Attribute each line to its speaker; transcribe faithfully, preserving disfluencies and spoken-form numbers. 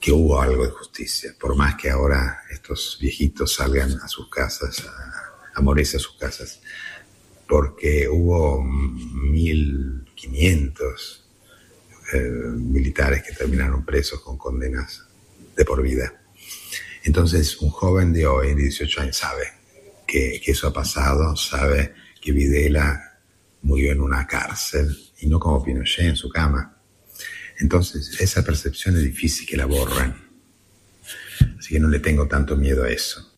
Speaker 1: que hubo algo de justicia, por más que ahora estos viejitos salgan a sus casas, a, a morirse a sus casas, porque hubo mil quinientos eh, militares que terminaron presos con condenas de por vida. Entonces, un joven de hoy, de dieciocho años, sabe que, que eso ha pasado, sabe que Videla murió en una cárcel y no como Pinochet en su cama. Entonces, esa percepción es difícil que la borren. Así que no le tengo tanto miedo a eso.